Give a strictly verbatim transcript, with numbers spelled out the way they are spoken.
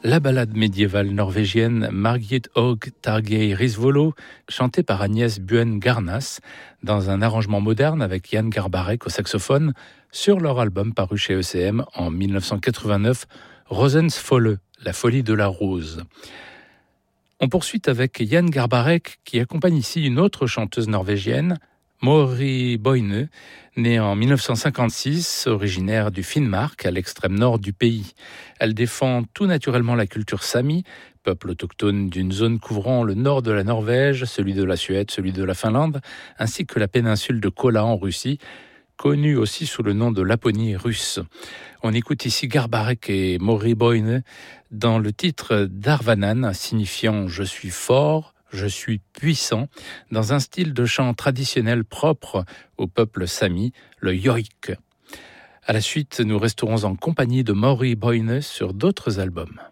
La ballade médiévale norvégienne Margit og Tarjei Risvolo, chantée par Agnès Buen-Garnas, dans un arrangement moderne avec Jan Garbarek au saxophone, sur leur album paru chez E C M en dix-neuf cent quatre-vingt-neuf, Rosens Folle, la folie de la rose. On poursuit avec Jan Garbarek, qui accompagne ici une autre chanteuse norvégienne, Mori Boine, née en dix-neuf cent cinquante-six, originaire du Finnmark, à l'extrême nord du pays. Elle défend tout naturellement la culture sami, peuple autochtone d'une zone couvrant le nord de la Norvège, celui de la Suède, celui de la Finlande, ainsi que la péninsule de Kola en Russie, connue aussi sous le nom de Laponie russe. On écoute ici Garbarek et Mori Boine dans le titre Darvanan, signifiant « Je suis fort », je suis puissant, dans un style de chant traditionnel propre au peuple sami, le yoik. À la suite, nous resterons en compagnie de Mori Boine sur d'autres albums.